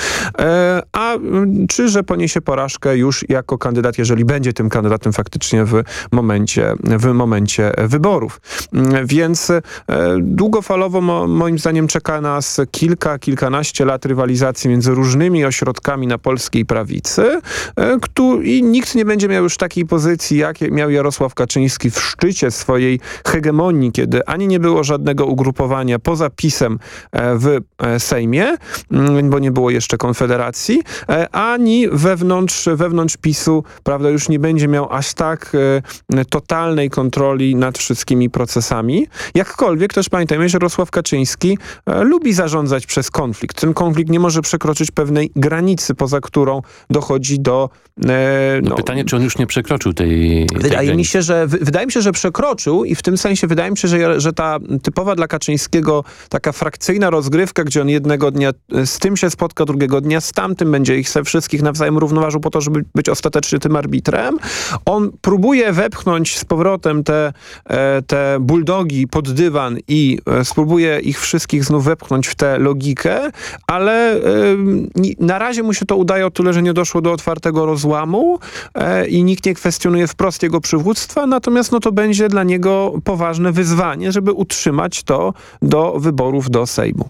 czy że poniesie porażkę już jako kandydat, jeżeli będzie tym kandydatem faktycznie w momencie wyborów. Więc długofalowo moim zdaniem czeka nas kilkanaście lat rywalizacji między różnymi ośrodkami na polskiej prawicy i nikt nie będzie miał już takiej pozycji, jak miał Jarosław Kaczyński w szczycie swojej hegemonii, kiedy ani nie było żadnego ugrupowania poza PiS-em w Sejmie, bo nie było jeszcze Konfederacji, ani wewnątrz PiS-u, prawda, już nie będzie miał aż tak totalnej kontroli nad wszystkimi procesami. Jakkolwiek też pamiętajmy, że Jarosław Kaczyński lubi zarządzać przez konflikt. Ten konflikt nie może przekroczyć pewnej granicy, poza którą dochodzi do... Pytanie, czy on już nie przekroczył tej Wydaje mi się, że przekroczył i w tym sensie wydaje mi się, że ta typowa dla Kaczyńskiego taka frakcyjna rozgrywka, gdzie on jednego dnia z tym się spotka, drugiego dnia z tamtym, będzie ich wszystkich nawzajem równoważył po to, żeby być ostatecznie tym arbitrem. On próbuje wepchnąć z powrotem te bulldogi pod dywan i spróbuje ich wszystkich znów wepchnąć w tę logikę, ale na razie mu się to udaje o tyle, że nie doszło do otwartego rozłamu i nikt nie kwestionuje wprost jego przywództwa, natomiast to będzie dla niego poważne wyzwanie, żeby utrzymać to do wyborów do Sejmu.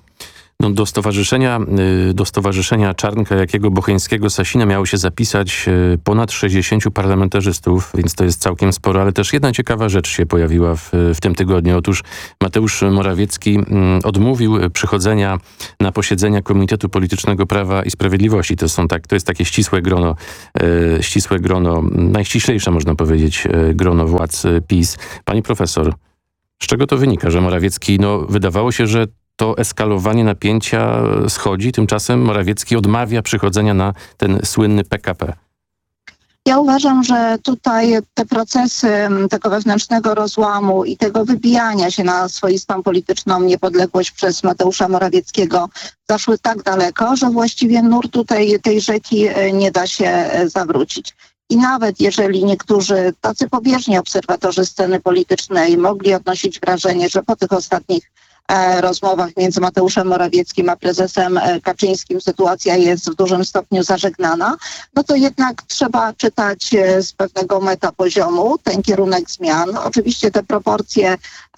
Do stowarzyszenia Czarnka, Jakiego, Bocheńskiego, Sasina miało się zapisać ponad 60 parlamentarzystów, więc to jest całkiem sporo, ale też jedna ciekawa rzecz się pojawiła w tym tygodniu. Otóż Mateusz Morawiecki odmówił przychodzenia na posiedzenia Komitetu Politycznego Prawa i Sprawiedliwości. To jest takie ścisłe grono, najściślejsze można powiedzieć grono władz PiS. Pani profesor, z czego to wynika, że Morawiecki, wydawało się, że to eskalowanie napięcia schodzi, tymczasem Morawiecki odmawia przychodzenia na ten słynny PKP. Ja uważam, że tutaj te procesy tego wewnętrznego rozłamu i tego wybijania się na swoistą polityczną niepodległość przez Mateusza Morawieckiego zaszły tak daleko, że właściwie nurtu tej rzeki nie da się zawrócić. I nawet jeżeli niektórzy tacy pobieżni obserwatorzy sceny politycznej mogli odnosić wrażenie, że po tych ostatnich rozmowach między Mateuszem Morawieckim a prezesem Kaczyńskim sytuacja jest w dużym stopniu zażegnana, no to jednak trzeba czytać z pewnego metapoziomu ten kierunek zmian. Oczywiście te proporcje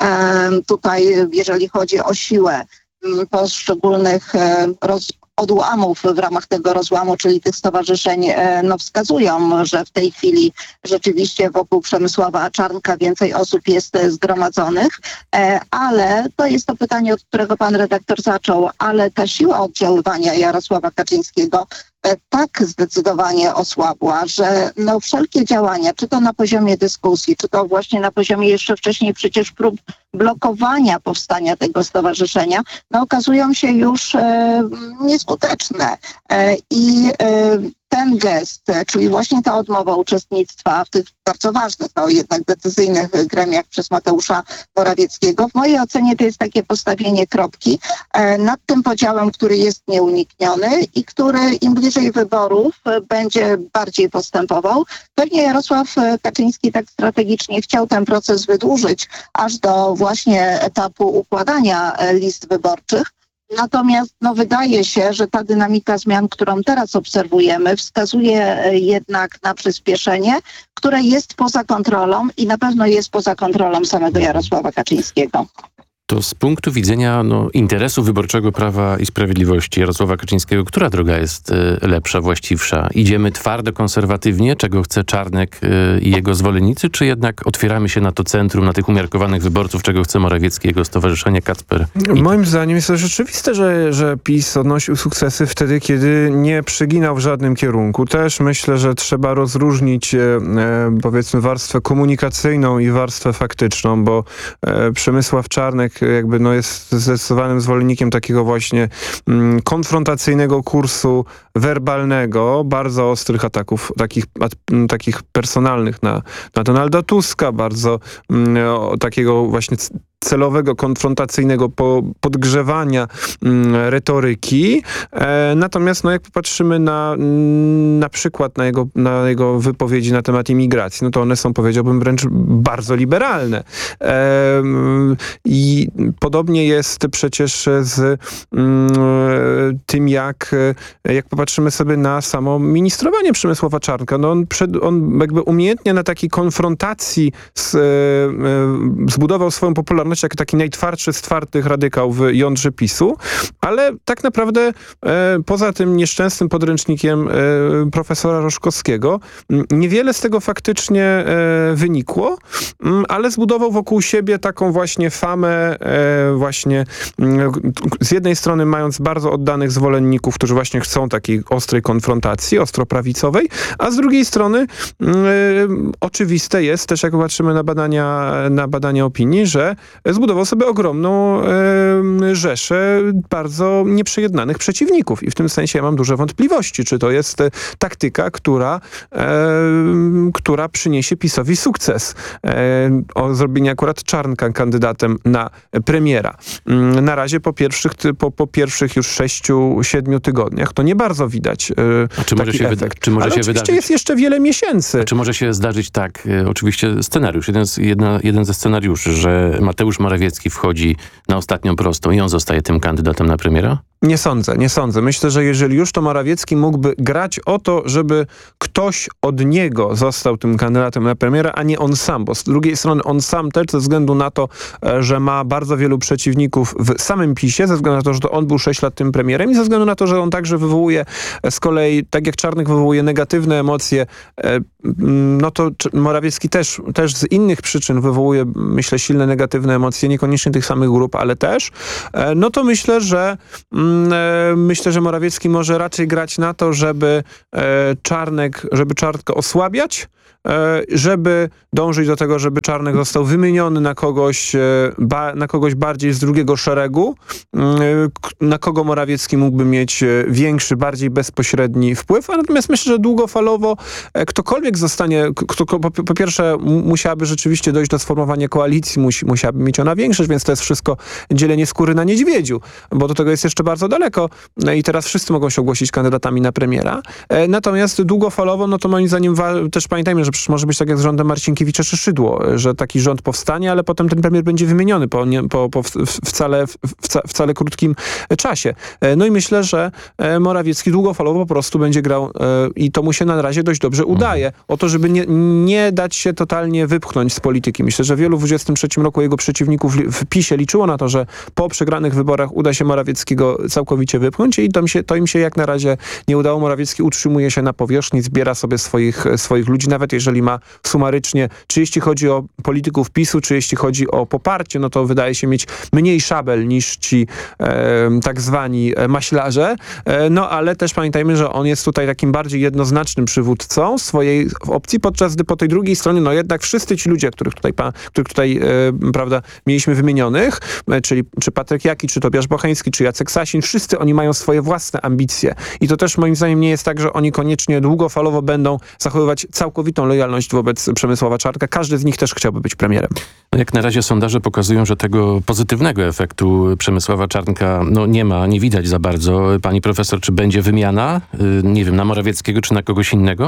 tutaj, jeżeli chodzi o siłę poszczególnych odłamów w ramach tego rozłamu, czyli tych stowarzyszeń, no wskazują, że w tej chwili rzeczywiście wokół Przemysława Czarnka więcej osób jest zgromadzonych, ale to jest to pytanie, od którego pan redaktor zaczął, ale ta siła oddziaływania Jarosława Kaczyńskiego tak zdecydowanie osłabła, że no wszelkie działania, czy to na poziomie dyskusji, czy to właśnie na poziomie jeszcze wcześniej przecież prób blokowania powstania tego stowarzyszenia, no okazują się już nieskuteczne. I ten gest, czyli właśnie ta odmowa uczestnictwa w tych bardzo ważnych, no jednak decyzyjnych gremiach przez Mateusza Morawieckiego, w mojej ocenie to jest takie postawienie kropki nad tym podziałem, który jest nieunikniony i który im bliżej wyborów będzie bardziej postępował. Pewnie Jarosław Kaczyński tak strategicznie chciał ten proces wydłużyć aż do właśnie etapu układania list wyborczych. Natomiast wydaje się, że ta dynamika zmian, którą teraz obserwujemy, wskazuje jednak na przyspieszenie, które jest poza kontrolą i na pewno jest poza kontrolą samego Jarosława Kaczyńskiego. To z punktu widzenia interesu wyborczego Prawa i Sprawiedliwości Jarosława Kaczyńskiego, która droga jest lepsza, właściwsza? Idziemy twardo, konserwatywnie, czego chce Czarnek i jego zwolennicy, czy jednak otwieramy się na to centrum, na tych umiarkowanych wyborców, czego chce Morawiecki, jego stowarzyszenie Kacper? Moim zdaniem jest to rzeczywiste, że PiS odnosił sukcesy wtedy, kiedy nie przyginał w żadnym kierunku. Też myślę, że trzeba rozróżnić powiedzmy warstwę komunikacyjną i warstwę faktyczną, bo Przemysław Czarnek jest zdecydowanym zwolennikiem takiego właśnie konfrontacyjnego kursu werbalnego, bardzo ostrych ataków, takich personalnych na Donalda Tuska, bardzo takiego właśnie celowego, konfrontacyjnego podgrzewania retoryki. Natomiast jak popatrzymy na przykład na jego wypowiedzi na temat imigracji, to one są, powiedziałbym, wręcz bardzo liberalne. I podobnie jest przecież z tym, jak popatrzymy sobie na samo ministrowanie Przemysława Czarnka. On jakby umiejętnie na takiej konfrontacji zbudował swoją popularność jako taki najtwardszy z twardych radykał w jądrze PiS-u, ale tak naprawdę poza tym nieszczęsnym podręcznikiem profesora Roszkowskiego niewiele z tego faktycznie wynikło, ale zbudował wokół siebie taką właśnie famę właśnie z jednej strony mając bardzo oddanych zwolenników, którzy właśnie chcą takiej ostrej konfrontacji, ostroprawicowej, a z drugiej strony oczywiste jest też, jak patrzymy na badania opinii, że zbudował sobie ogromną rzeszę bardzo nieprzejednanych przeciwników. I w tym sensie ja mam duże wątpliwości, czy to jest taktyka, która przyniesie PiS-owi sukces. O zrobienie akurat Czarnka kandydatem na premiera. Na razie po pierwszych już 6-7 tygodniach to nie bardzo widać taki efekt. Ale oczywiście jest jeszcze wiele miesięcy. A czy może się zdarzyć tak, oczywiście scenariusz, jeden ze scenariuszy, że Mateusz Morawiecki wchodzi na ostatnią prostą i on zostaje tym kandydatem na premiera? Nie sądzę. Myślę, że jeżeli już, to Morawiecki mógłby grać o to, żeby ktoś od niego został tym kandydatem na premiera, a nie on sam, bo z drugiej strony on sam też ze względu na to, że ma bardzo wielu przeciwników w samym PiS-ie, ze względu na to, że to on był 6 lat tym premierem i ze względu na to, że on także wywołuje z kolei, tak jak Czarnek wywołuje negatywne emocje, to Morawiecki też z innych przyczyn wywołuje, myślę, silne negatywne emocje, niekoniecznie tych samych grup, ale też, to myślę, że Morawiecki może raczej grać na to, żeby Czarnka osłabiać, żeby dążyć do tego, żeby Czarnek został wymieniony na kogoś bardziej z drugiego szeregu, na kogo Morawiecki mógłby mieć większy, bardziej bezpośredni wpływ. A natomiast myślę, że długofalowo ktokolwiek zostanie, po pierwsze musiałaby rzeczywiście dojść do sformowania koalicji, musiałaby mieć ona większość, więc to jest wszystko dzielenie skóry na niedźwiedziu, bo do tego jest jeszcze bardzo daleko i teraz wszyscy mogą się ogłosić kandydatami na premiera. Natomiast długofalowo, to moim zdaniem też pamiętajmy, pamiętajmy, że przecież może być tak jak z rządem Marcinkiewicza czy Szydło, że taki rząd powstanie, ale potem ten premier będzie wymieniony po wcale krótkim czasie. No i myślę, że Morawiecki długofalowo po prostu będzie grał i to mu się na razie dość dobrze udaje. O to, żeby nie dać się totalnie wypchnąć z polityki. Myślę, że wielu w 23 roku jego przeciwników w PiS-ie liczyło na to, że po przegranych wyborach uda się Morawieckiego całkowicie wypchnąć i to im się jak na razie nie udało. Morawiecki utrzymuje się na powierzchni, zbiera sobie swoich ludzi, nawet jeżeli ma sumarycznie, czy jeśli chodzi o polityków PiS-u, czy jeśli chodzi o poparcie, no to wydaje się mieć mniej szabel niż ci tak zwani maślarze. No ale też pamiętajmy, że on jest tutaj takim bardziej jednoznacznym przywódcą swojej opcji, podczas gdy po tej drugiej stronie, no jednak wszyscy ci ludzie, których tutaj prawda, mieliśmy wymienionych, czyli czy Patryk Jaki, czy Tobiasz Bocheński, czy Jacek Sasin, wszyscy oni mają swoje własne ambicje. I to też moim zdaniem nie jest tak, że oni koniecznie długofalowo będą zachowywać całkowitą lojalność wobec Przemysława Czarnka. Każdy z nich też chciałby być premierem. Jak na razie sondaże pokazują, że tego pozytywnego efektu Przemysława Czarnka nie widać za bardzo. Pani profesor, czy będzie wymiana, nie wiem, na Morawieckiego, czy na kogoś innego?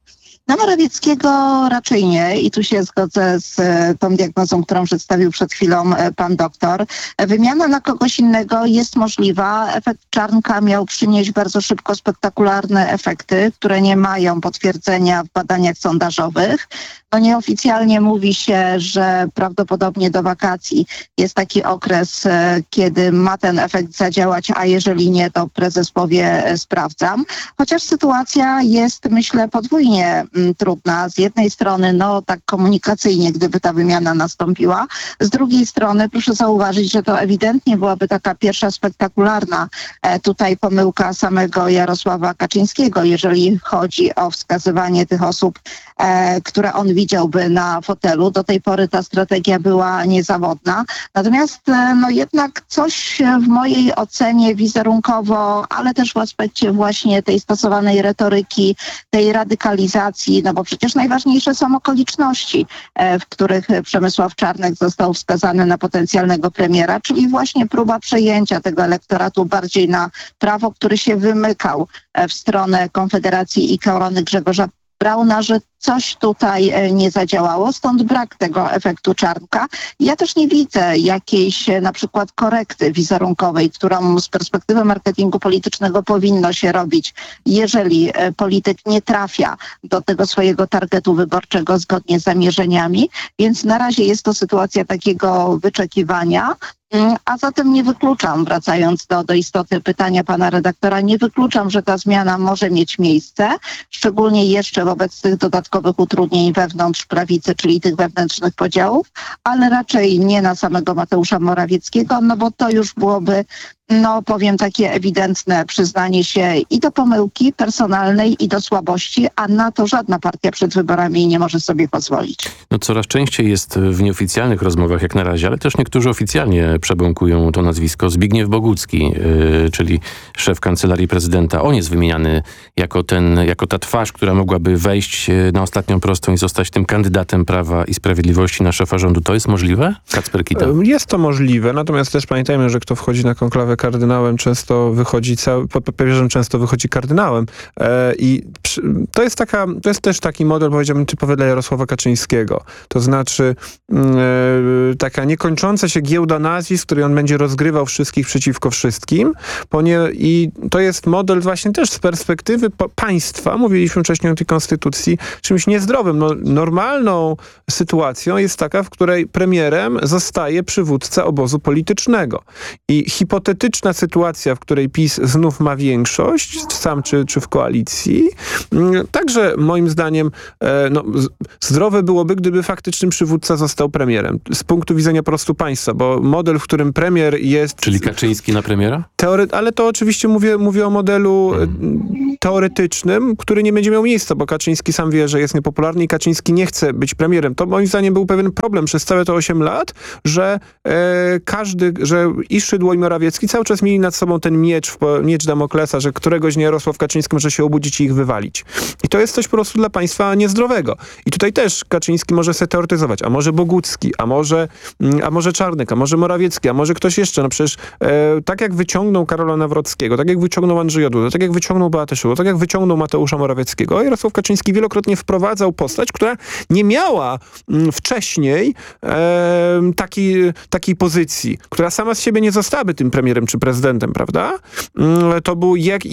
Na Morawieckiego raczej nie i tu się zgodzę z tą diagnozą, którą przedstawił przed chwilą pan doktor. Wymiana na kogoś innego jest możliwa. Efekt Czarnka miał przynieść bardzo szybko spektakularne efekty, które nie mają potwierdzenia w badaniach sondażowych. No nieoficjalnie mówi się, że prawdopodobnie do wakacji jest taki okres, kiedy ma ten efekt zadziałać, a jeżeli nie, to prezes powie sprawdzam. Chociaż sytuacja jest, myślę, podwójnie trudna. Z jednej strony, no tak komunikacyjnie, gdyby ta wymiana nastąpiła. Z drugiej strony, proszę zauważyć, że to ewidentnie byłaby taka pierwsza spektakularna tutaj pomyłka samego Jarosława Kaczyńskiego, jeżeli chodzi o wskazywanie tych osób, które on widziałby na fotelu. Do tej pory ta strategia była niezawodna. Natomiast no jednak coś w mojej ocenie wizerunkowo, ale też w aspekcie właśnie tej stosowanej retoryki, tej radykalizacji, no bo przecież najważniejsze są okoliczności, w których Przemysław Czarnek został wskazany na potencjalnego premiera, czyli właśnie próba przejęcia tego elektoratu bardziej na prawo, który się wymykał w stronę Konfederacji i Korony Grzegorza Brauna, że coś tutaj nie zadziałało, stąd brak tego efektu Czarnka. Ja też nie widzę jakiejś na przykład korekty wizerunkowej, którą z perspektywy marketingu politycznego powinno się robić, jeżeli polityk nie trafia do tego swojego targetu wyborczego zgodnie z zamierzeniami, więc na razie jest to sytuacja takiego wyczekiwania. A zatem nie wykluczam, wracając do istoty pytania pana redaktora, nie wykluczam, że ta zmiana może mieć miejsce, szczególnie jeszcze wobec tych dodatkowych utrudnień wewnątrz prawicy, czyli tych wewnętrznych podziałów, ale raczej nie na samego Mateusza Morawieckiego, no bo to już byłoby, no powiem, takie ewidentne przyznanie się i do pomyłki personalnej, i do słabości, a na to żadna partia przed wyborami nie może sobie pozwolić. No coraz częściej jest w nieoficjalnych rozmowach jak na razie, ale też niektórzy oficjalnie przebąkują to nazwisko. Zbigniew Bogucki, czyli szef Kancelarii Prezydenta. On jest wymieniany jako ta twarz, która mogłaby wejść na ostatnią prostą i zostać tym kandydatem Prawa i Sprawiedliwości na szefa rządu. To jest możliwe? Kacper Kita. Jest to możliwe, natomiast też pamiętajmy, że kto wchodzi na konklawę kardynałem, często wychodzi papieżem, często wychodzi kardynałem. I to jest też taki model, powiedziałbym, typowy dla Jarosława Kaczyńskiego. To znaczy taka niekończąca się giełda nazwisk, w której on będzie rozgrywał wszystkich przeciwko wszystkim. I to jest model właśnie też z perspektywy państwa, mówiliśmy wcześniej o tej konstytucji, czymś niezdrowym. No, normalną sytuacją jest taka, w której premierem zostaje przywódca obozu politycznego. I hipotetyczna sytuacja, w której PiS znów ma większość, sam czy w koalicji, także moim zdaniem zdrowe byłoby, gdyby faktycznym przywódca został premierem. Z punktu widzenia po prostu państwa, bo model, w którym premier jest... Czyli Kaczyński na premiera? Ale to oczywiście mówię o modelu teoretycznym, który nie będzie miał miejsca, bo Kaczyński sam wie, że jest niepopularny i Kaczyński nie chce być premierem. To moim zdaniem był pewien problem przez całe te 8 lat, że że i Szydło, i Morawiecki cały czas mieli nad sobą ten miecz Damoklesa, że któregoś dnia Jarosław Kaczyński może się obudzić i ich wywalić. I to jest coś po prostu dla państwa niezdrowego. I tutaj też Kaczyński może sobie teoretyzować, a może Bogucki, a może Czarnek, a może Morawiecki, a może ktoś jeszcze. No przecież tak jak wyciągnął Karola Nawrockiego, tak jak wyciągnął Andrzeja Dudę, tak jak wyciągnął Beatę Szydło, wystarczyło. Tak jak wyciągnął Mateusza Morawieckiego, Jarosław Kaczyński wielokrotnie wprowadzał postać, która nie miała wcześniej takiej pozycji, która sama z siebie nie zostałaby tym premierem czy prezydentem, prawda? To był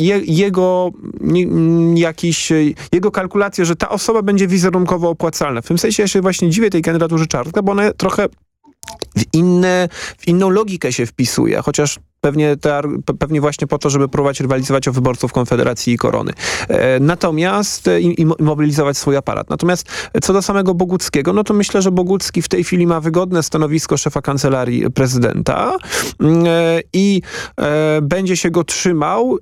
jego kalkulacja, że ta osoba będzie wizerunkowo opłacalna. W tym sensie ja się właśnie dziwię tej kandydaturze Czarnka, bo ona trochę w inną logikę się wpisuje, chociaż pewnie właśnie po to, żeby próbować rywalizować o wyborców Konfederacji i Korony. Natomiast i mobilizować swój aparat. Natomiast co do samego Boguckiego, no to myślę, że Bogucki w tej chwili ma wygodne stanowisko szefa kancelarii prezydenta i będzie się go trzymał.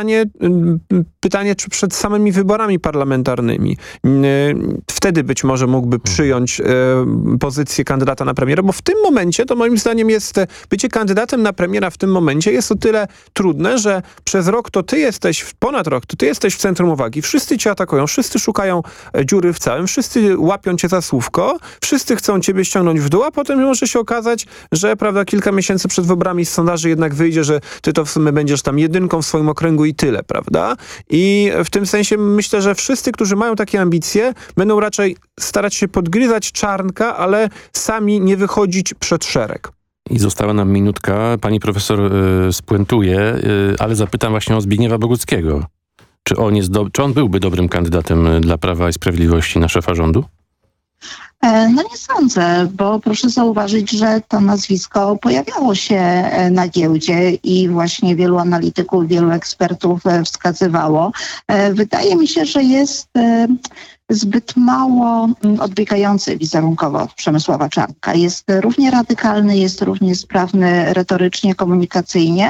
Pytanie, czy przed samymi wyborami parlamentarnymi wtedy być może mógłby przyjąć pozycję kandydata na premiera, bo w tym momencie to moim zdaniem jest bycie kandydatem na premiera w tym momencie jest o tyle trudne, że przez rok ponad rok to ty jesteś w centrum uwagi. Wszyscy cię atakują, wszyscy szukają dziury w całym, wszyscy łapią cię za słówko, wszyscy chcą ciebie ściągnąć w dół, a potem może się okazać, że prawda, kilka miesięcy przed wyborami z sondaży jednak wyjdzie, że ty to w sumie będziesz tam jedynką w swoim okręgu i tyle, prawda? I w tym sensie myślę, że wszyscy, którzy mają takie ambicje, będą raczej starać się podgryzać Czarnka, ale sami nie wychodzić przed szereg. I została nam minutka. Pani profesor spuentuje, ale zapytam właśnie o Zbigniewa Boguckiego. Czy on byłby dobrym kandydatem dla Prawa i Sprawiedliwości na szefa rządu? No nie sądzę, bo proszę zauważyć, że to nazwisko pojawiało się na giełdzie i właśnie wielu analityków, wielu ekspertów wskazywało. Wydaje mi się, że jest zbyt mało odbiegający wizerunkowo od Przemysława Czarnka. Jest równie radykalny, jest równie sprawny retorycznie, komunikacyjnie.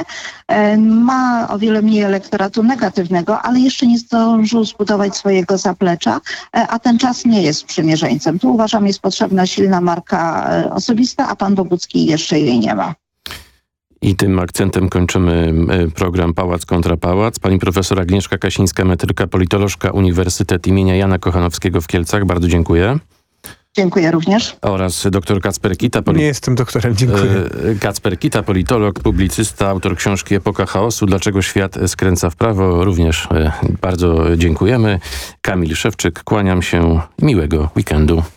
Ma o wiele mniej elektoratu negatywnego, ale jeszcze nie zdążył zbudować swojego zaplecza, a ten czas nie jest sprzymierzeńcem. Tu uważam, jest potrzebna silna marka osobista, a pan Bogucki jeszcze jej nie ma. I tym akcentem kończymy program Pałac kontra Pałac. Pani profesor Agnieszka Kasińska, metryka, politolożka, Uniwersytet imienia Jana Kochanowskiego w Kielcach. Bardzo dziękuję. Dziękuję również. Oraz dr Kacper Kita. Nie jestem doktorem, dziękuję. Kacper Kita, politolog, publicysta, autor książki Epoka chaosu. Dlaczego świat skręca w prawo? Również bardzo dziękujemy. Kamil Szewczyk, kłaniam się. Miłego weekendu.